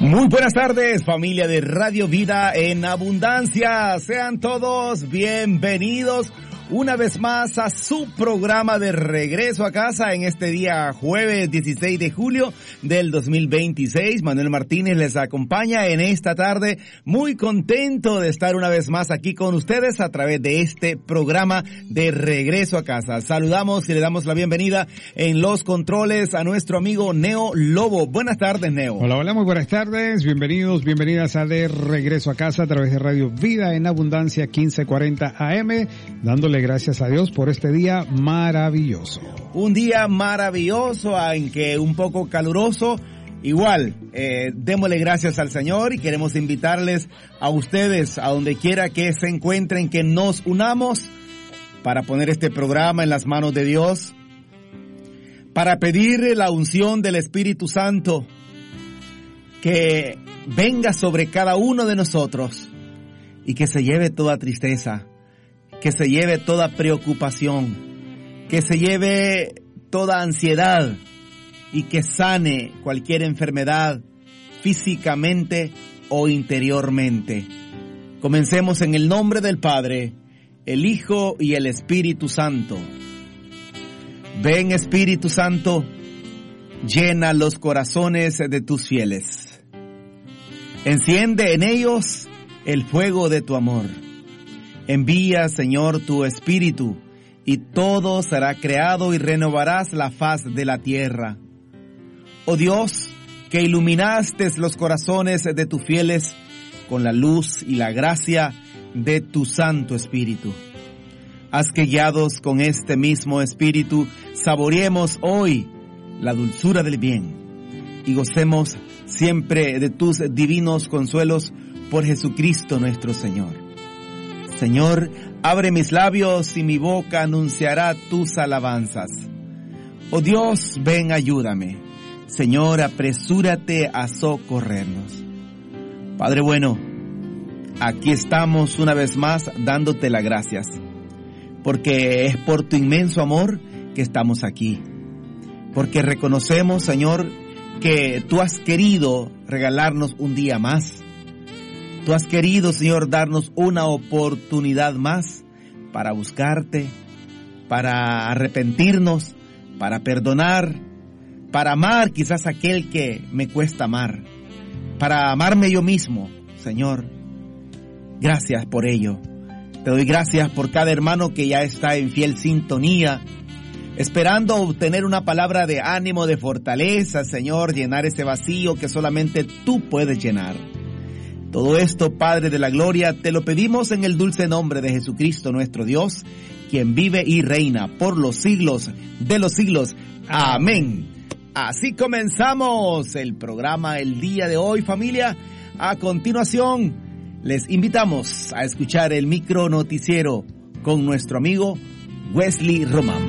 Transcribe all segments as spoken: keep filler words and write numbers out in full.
Muy buenas tardes, familia de Radio Vida en Abundancia. Sean todos bienvenidos una vez más a su programa de regreso a casa en este día jueves dieciséis de julio del dos mil veintiséis. Manuel Martínez les acompaña en esta tarde, muy contento de estar una vez más aquí con ustedes a través de este programa de regreso a casa. Saludamos y le damos la bienvenida en los controles a nuestro amigo Neo Lobo. Buenas tardes, Neo. Hola, hola, muy buenas tardes, bienvenidos, bienvenidas a De Regreso a Casa a través de Radio Vida en Abundancia quince cuarenta A M, dándole gracias a Dios por este día maravilloso. Un día maravilloso, aunque un poco caluroso. Igual, eh, démosle gracias al Señor y queremos invitarles a ustedes, a donde quiera que se encuentren, que nos unamos para poner este programa en las manos de Dios, para pedir la unción del Espíritu Santo que venga sobre cada uno de nosotros y que se lleve toda tristeza, que se lleve toda preocupación, que se lleve toda ansiedad y que sane cualquier enfermedad físicamente o interiormente. Comencemos en el nombre del Padre, el Hijo y el Espíritu Santo. Ven, Espíritu Santo, llena los corazones de tus fieles. Enciende en ellos el fuego de tu amor. Envía, Señor, tu Espíritu, y todo será creado y renovarás la faz de la tierra. Oh Dios, que iluminaste los corazones de tus fieles con la luz y la gracia de tu Santo Espíritu. Haz que guiados con este mismo Espíritu, saboreemos hoy la dulzura del bien y gocemos siempre de tus divinos consuelos por Jesucristo nuestro Señor. Señor, abre mis labios y mi boca anunciará tus alabanzas. Oh Dios, ven, ayúdame. Señor, apresúrate a socorrernos. Padre bueno, aquí estamos una vez más dándote las gracias, porque es por tu inmenso amor que estamos aquí. Porque reconocemos, Señor, que tú has querido regalarnos un día más. Tú has querido, Señor, darnos una oportunidad más para buscarte, para arrepentirnos, para perdonar, para amar quizás aquel que me cuesta amar, para amarme yo mismo, Señor. Gracias por ello. Te doy gracias por cada hermano que ya está en fiel sintonía, esperando obtener una palabra de ánimo, de fortaleza, Señor, llenar ese vacío que solamente tú puedes llenar. Todo esto, Padre de la Gloria, te lo pedimos en el dulce nombre de Jesucristo nuestro Dios, quien vive y reina por los siglos de los siglos. Amén. Así comenzamos el programa el día de hoy, familia. A continuación, les invitamos a escuchar el micro noticiero con nuestro amigo Wesley Román.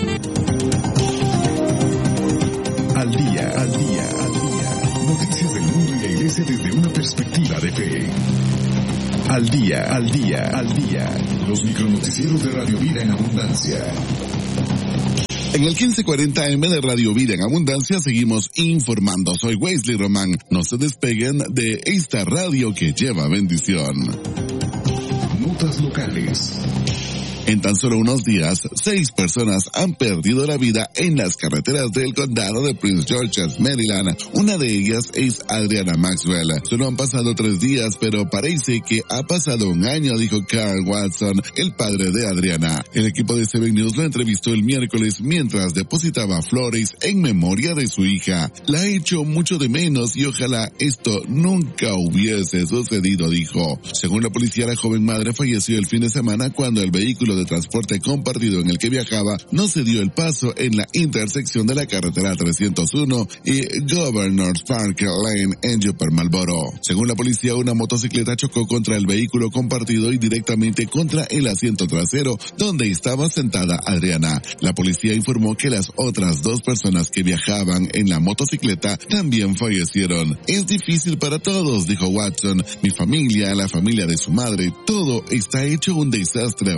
Al día, al día, al día. Noticias del mundo y la iglesia desde una perspectiva de fe. Al día, al día, al día. Los micronoticieros de Radio Vida en Abundancia. En el quince cuarenta A M de Radio Vida en Abundancia seguimos informando. Soy Wesley Román. No se despeguen de esta radio que lleva bendición. Notas locales. En tan solo unos días, seis personas han perdido la vida en las carreteras del condado de Prince George's, Maryland. Una de ellas es Adriana Maxwell. Solo han pasado tres días, pero parece que ha pasado un año, dijo Carl Watson, el padre de Adriana. El equipo de Seven News lo entrevistó el miércoles mientras depositaba flores en memoria de su hija. La he hecho mucho de menos y ojalá esto nunca hubiese sucedido, dijo. Según la policía, la joven madre falleció el fin de semana cuando el vehículo de transporte compartido en el que viajaba no se dio el paso en la intersección de la carretera trescientos uno y Governor's Park Lane en Upper Marlboro. Según la policía, una motocicleta chocó contra el vehículo compartido y directamente contra el asiento trasero donde estaba sentada Adriana. La policía informó que las otras dos personas que viajaban en la motocicleta también fallecieron. Es difícil para todos, dijo Watson. Mi familia, la familia de su madre, todo está hecho un desastre ahora mismo.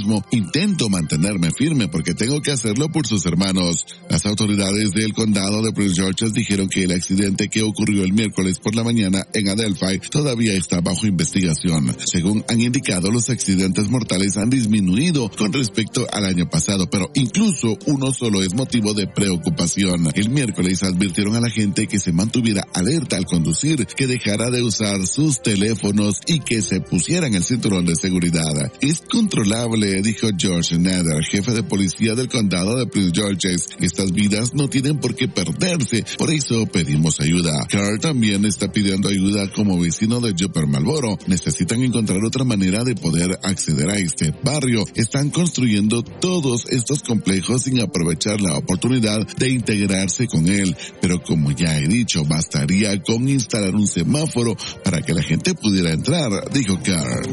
mismo intento mantenerme firme porque tengo que hacerlo por sus hermanos. Las autoridades del condado de Prince George's dijeron que el accidente que ocurrió el miércoles por la mañana en Adelphi todavía está bajo investigación. Según han indicado, los accidentes mortales han disminuido con respecto al año pasado, pero incluso uno solo es motivo de preocupación. El miércoles advirtieron a la gente que se mantuviera alerta al conducir, que dejara de usar sus teléfonos y que se pusieran el cinturón de seguridad. Es controlable, dijo George Nader, jefe de policía del condado de Prince George's. Estas vidas no tienen por qué perderse, por eso pedimos ayuda. Carl también está pidiendo ayuda como vecino de Upper Marlboro. Necesitan encontrar otra manera de poder acceder a este barrio. Están construyendo todos estos complejos sin aprovechar la oportunidad de integrarse con él. Pero como ya he dicho, bastaría con instalar un semáforo para que la gente pudiera entrar, dijo Carl.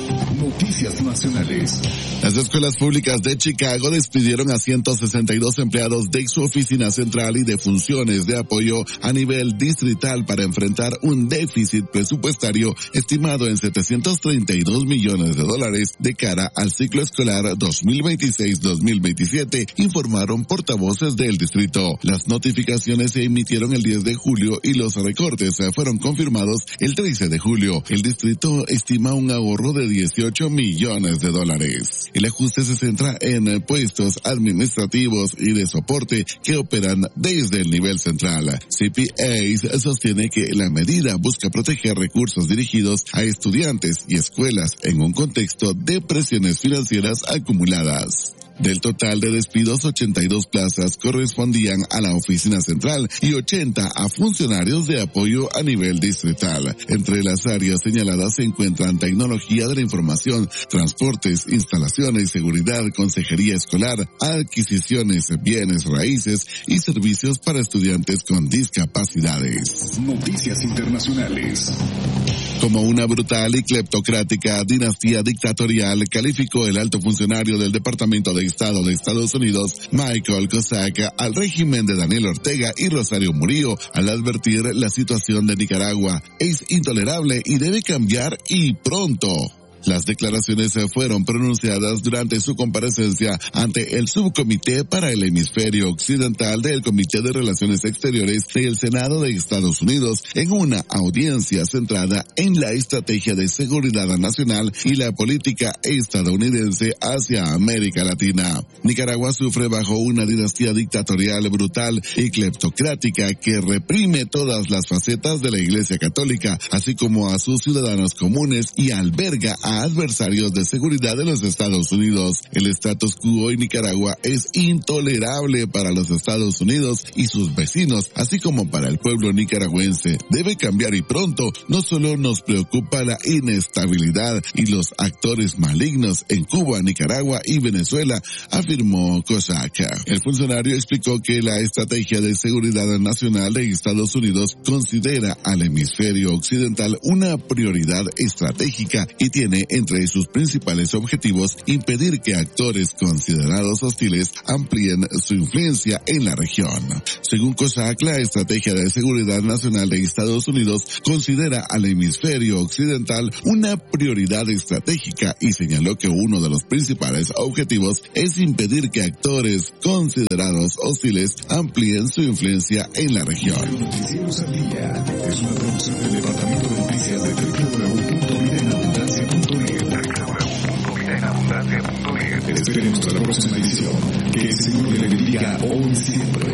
Noticias nacionales. Las escuelas públicas de Chicago despidieron a ciento sesenta y dos empleados de su oficina central y de funciones de apoyo a nivel distrital para enfrentar un déficit presupuestario estimado en setecientos treinta y dos millones de dólares de cara al ciclo escolar dos mil veintiséis dos mil veintisiete, informaron portavoces del distrito. Las notificaciones se emitieron el diez de julio y los recortes fueron confirmados el trece de julio. El distrito estima un ahorro de dieciocho millones de dólares. El ajuste se centra en puestos administrativos y de soporte que operan desde el nivel central. C P A sostiene que la medida busca proteger recursos dirigidos a estudiantes y escuelas en un contexto de presiones financieras acumuladas. Del total de despidos, ochenta y dos plazas correspondían a la oficina central y ochenta a funcionarios de apoyo a nivel distrital. Entre las áreas señaladas se encuentran tecnología de la información, transportes, instalaciones, seguridad, consejería escolar, adquisiciones, bienes raíces y servicios para estudiantes con discapacidades. Noticias internacionales. Como una brutal y cleptocrática dinastía dictatorial, calificó el alto funcionario del Departamento de Estado de Estados Unidos, Michael Cossack, al régimen de Daniel Ortega y Rosario Murillo al advertir la situación de Nicaragua es intolerable y debe cambiar y pronto. Las declaraciones fueron pronunciadas durante su comparecencia ante el Subcomité para el Hemisferio Occidental del Comité de Relaciones Exteriores del Senado de Estados Unidos en una audiencia centrada en la estrategia de seguridad nacional y la política estadounidense hacia América Latina. Nicaragua sufre bajo una dinastía dictatorial brutal y cleptocrática que reprime todas las facetas de la Iglesia Católica, así como a sus ciudadanos comunes y alberga a a adversarios de seguridad de los Estados Unidos. El status quo en Nicaragua es intolerable para los Estados Unidos y sus vecinos, así como para el pueblo nicaragüense. Debe cambiar y pronto. No solo nos preocupa la inestabilidad y los actores malignos en Cuba, Nicaragua y Venezuela, afirmó Cossack. El funcionario explicó que la estrategia de seguridad nacional de Estados Unidos considera al hemisferio occidental una prioridad estratégica y tiene entre sus principales objetivos impedir que actores considerados hostiles amplíen su influencia en la región. Según Cossack, la estrategia de seguridad nacional de Estados Unidos considera al hemisferio occidental una prioridad estratégica y señaló que uno de los principales objetivos es impedir que actores considerados hostiles amplíen su influencia en la región. Noticieros al Día es una producción del Departamento de Noticias de doble u doble u doble u punto vida en abundancia punto net. doble u doble u doble u punto vida en abundancia punto net. Esperemos hasta la próxima edición. Que el Señor le bendiga hoy y siempre.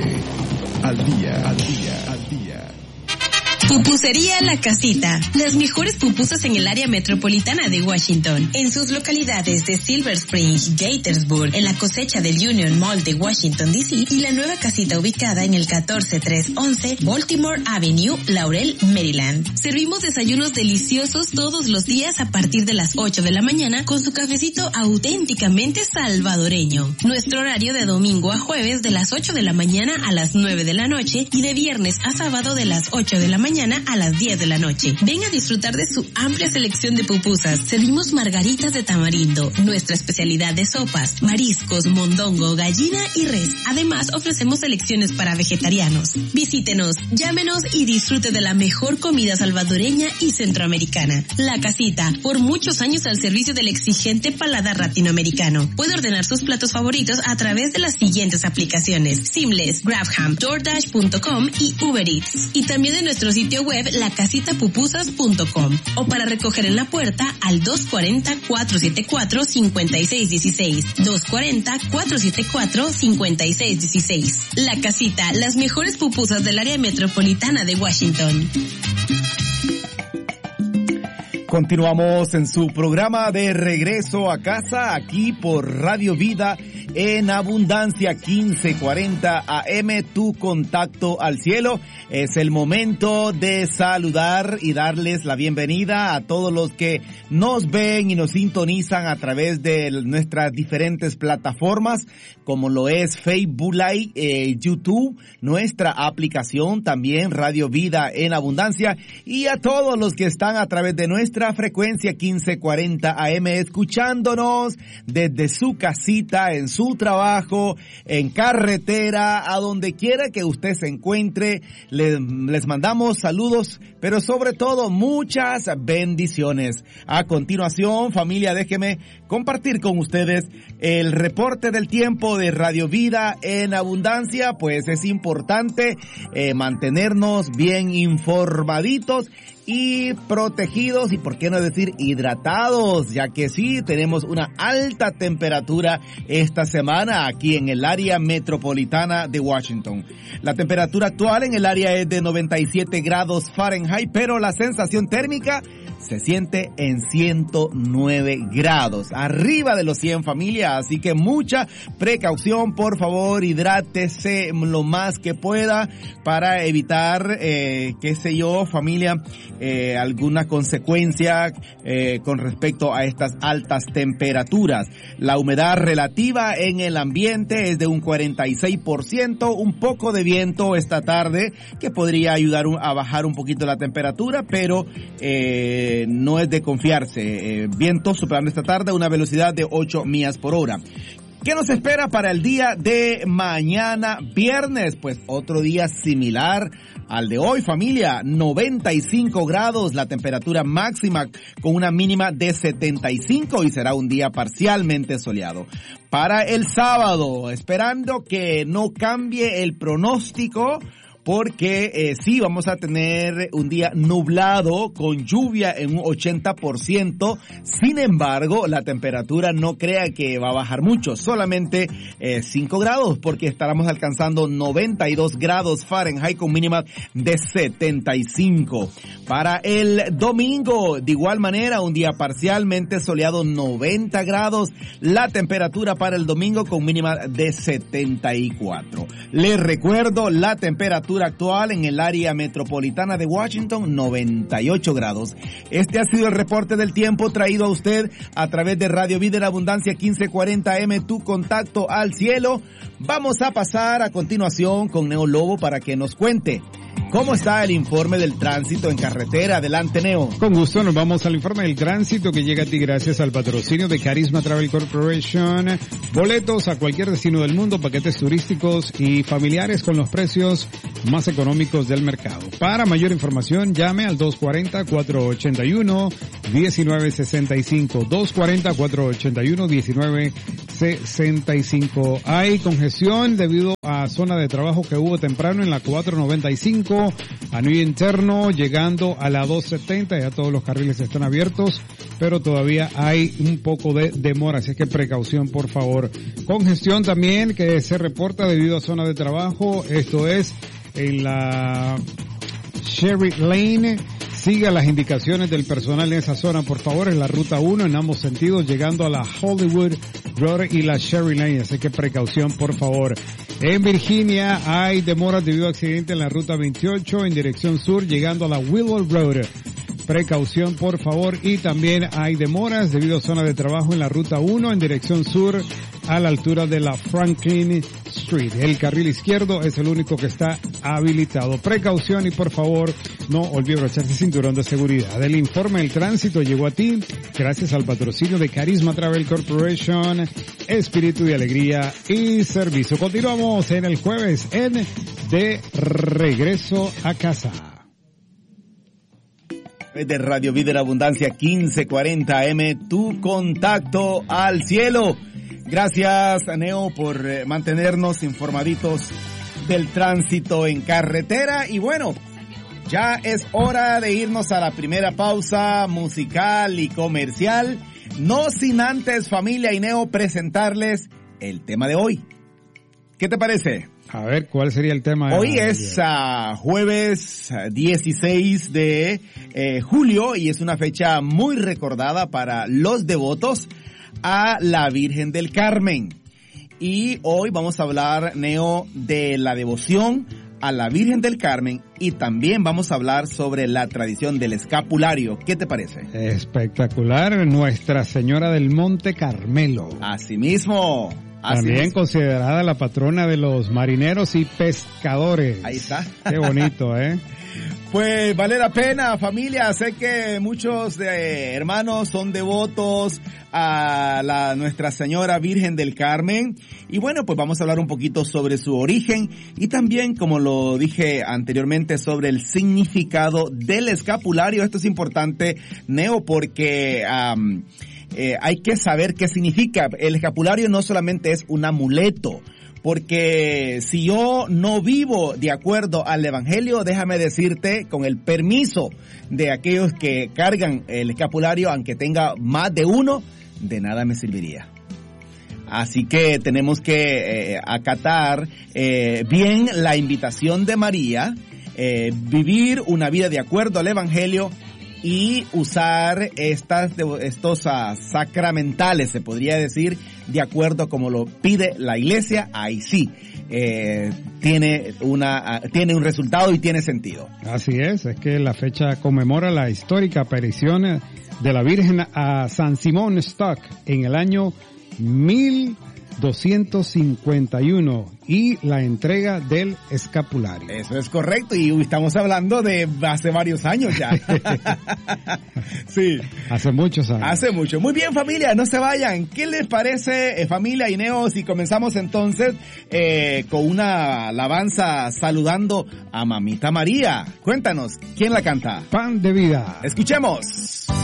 Al día, al día, al día. Pupusería La Casita. Las mejores pupusas en el área metropolitana de Washington. En sus localidades de Silver Spring, Gaithersburg, en la cosecha del Union Mall de Washington, D C y la nueva casita ubicada en el catorce trescientos once Baltimore Avenue, Laurel, Maryland. Servimos desayunos deliciosos todos los días a partir de las ocho de la mañana con su cafecito auténticamente salvadoreño. Nuestro horario de domingo a jueves de las ocho de la mañana a las nueve de la noche y de viernes a sábado de las ocho de la mañana mañana a las diez de la noche. Ven a disfrutar de su amplia selección de pupusas. Servimos margaritas de tamarindo, nuestra especialidad de sopas, mariscos, mondongo, gallina y res. Además, ofrecemos selecciones para vegetarianos. Visítenos, llámenos y disfrute de la mejor comida salvadoreña y centroamericana. La Casita, por muchos años al servicio del exigente paladar latinoamericano. Puede ordenar sus platos favoritos a través de las siguientes aplicaciones: Seamless, Grabham, DoorDash punto com y Uber Eats. Y también en nuestro sitio web la casita pupusas punto com. O para recoger en la puerta al dos cuatro cero, cuatro siete cuatro, cinco seis uno seis. dos cuatro cero, cuatro siete cuatro, cinco seis uno seis. La Casita, las mejores pupusas del área metropolitana de Washington. Continuamos en su programa de regreso a casa, aquí por Radio Vida en Abundancia quince cuarenta A M, tu contacto al cielo. Es el momento de saludar y darles la bienvenida a todos los que nos ven y nos sintonizan a través de nuestras diferentes plataformas, como lo es Facebook Live, eh, YouTube, nuestra aplicación también Radio Vida en Abundancia, y a todos los que están a través de nuestra frecuencia quince cuarenta A M escuchándonos desde su casita, en su trabajo, en carretera, a donde quiera que usted se encuentre. Les, les mandamos saludos, pero sobre todo muchas bendiciones. A continuación, familia, déjeme compartir con ustedes el reporte del tiempo de Radio Vida en Abundancia. Pues es importante eh, mantenernos bien informaditos y protegidos, y por qué no decir hidratados, ya que sí, tenemos una alta temperatura esta semana aquí en el área metropolitana de Washington. La temperatura actual en el área es de noventa y siete grados Fahrenheit, pero la sensación térmica se siente en ciento nueve grados, arriba de los cien, familia, así que mucha precaución, por favor, hidrátese lo más que pueda para evitar, eh, qué sé yo, familia, eh, alguna consecuencia eh, con respecto a estas altas temperaturas. La humedad relativa en el ambiente es de un cuarenta y seis por ciento, un poco de viento esta tarde que podría ayudar a bajar un poquito la temperatura, pero eh, no es de confiarse. Eh, viento soplando esta tarde a una velocidad de ocho millas por hora. ¿Qué nos espera para el día de mañana viernes? Pues otro día similar al de hoy, familia. noventa y cinco grados, la temperatura máxima con una mínima de setenta y cinco, y será un día parcialmente soleado. Para el sábado, esperando que no cambie el pronóstico, porque eh, sí vamos a tener un día nublado con lluvia en un ochenta por ciento. Sin embargo, la temperatura no crea que va a bajar mucho, solamente eh, cinco grados, porque estaremos alcanzando noventa y dos grados Fahrenheit con mínima de setenta y cinco. Para el domingo, de igual manera, un día parcialmente soleado, noventa grados, la temperatura para el domingo con mínima de setenta y cuatro. Les recuerdo la temperatura actual en el área metropolitana de Washington, noventa y ocho grados. Este ha sido el reporte del tiempo traído a usted a través de Radio Vida en Abundancia quince cuarenta A M, tu contacto al cielo. Vamos a pasar a continuación con Neo Lobo para que nos cuente ¿cómo está el informe del tránsito en carretera? Adelante, Neo. Con gusto, nos vamos al informe del tránsito que llega a ti gracias al patrocinio de Carisma Travel Corporation. Boletos a cualquier destino del mundo, paquetes turísticos y familiares con los precios más económicos del mercado. Para mayor información, llame al dos cuatro cero, cuatro ocho uno, uno nueve seis cinco. dos cuatro cero, cuatro ocho uno, uno nueve seis cinco. Hay congestión debido a zona de trabajo que hubo temprano en la cuatro noventa y cinco, anillo interno, llegando a la dos setenta, ya todos los carriles están abiertos, pero todavía hay un poco de demora, así que precaución, por favor. Congestión también que se reporta debido a zona de trabajo, esto es en la Sherry Lane. Siga las indicaciones del personal en esa zona, por favor, en la ruta uno, en ambos sentidos, llegando a la Hollywood Road y la Sherry Lane, así que precaución, por favor. En Virginia hay demoras debido a accidente en la ruta veintiocho, en dirección sur, llegando a la Willow Road. Precaución, por favor. Y también hay demoras debido a zona de trabajo en la ruta uno, en dirección sur, a la altura de la Franklin Street. El carril izquierdo es el único que está habilitado. Precaución y por favor no olvide abrocharse el cinturón de seguridad. El informe del tránsito llegó a ti gracias al patrocinio de Carisma Travel Corporation, espíritu de alegría y servicio. Continuamos en el jueves en De Regreso a Casa. De Radio Vida en Abundancia quince cuarenta A M, tu contacto al cielo. Gracias, Neo, por mantenernos informaditos del tránsito en carretera. Y bueno, ya es hora de irnos a la primera pausa musical y comercial. No sin antes, familia y Neo, presentarles el tema de hoy. ¿Qué te parece? A ver, ¿cuál sería el tema? Hoy es uh, jueves dieciséis de eh, julio y es una fecha muy recordada para los devotos a la Virgen del Carmen. Y hoy vamos a hablar, Neo, de la devoción a la Virgen del Carmen y también vamos a hablar sobre la tradición del escapulario. ¿Qué te parece? Espectacular, Nuestra Señora del Monte Carmelo. Asimismo. Así También mismo. Considerada la patrona de los marineros y pescadores. Ahí está. Qué bonito, ¿eh? Pues vale la pena, familia. Sé que muchos de hermanos son devotos a la Nuestra Señora Virgen del Carmen. Y bueno, pues vamos a hablar un poquito sobre su origen y también, como lo dije anteriormente, sobre el significado del escapulario. Esto es importante, Neo, porque um, eh, hay que saber qué significa. El escapulario no solamente es un amuleto. Porque si yo no vivo de acuerdo al Evangelio, déjame decirte, con el permiso de aquellos que cargan el escapulario, aunque tenga más de uno, de nada me serviría. Así que tenemos que eh, acatar eh, bien la invitación de María, eh, vivir una vida de acuerdo al Evangelio y usar estas estos uh, sacramentales, se podría decir, de acuerdo como lo pide la Iglesia. Ahí sí eh, tiene una uh, tiene un resultado y tiene sentido. Así es, es que la fecha conmemora la histórica aparición de la Virgen a San Simón Stock en el año mil doscientos cincuenta y uno y la entrega del escapulario. Eso es correcto, y estamos hablando de hace varios años ya. Sí. Hace muchos años. Hace mucho. Muy bien, familia, no se vayan. ¿Qué les parece, eh, familia y Neo, si comenzamos entonces eh, con una alabanza saludando a Mamita María? Cuéntanos, ¿quién la canta? Pan de vida. Escuchemos.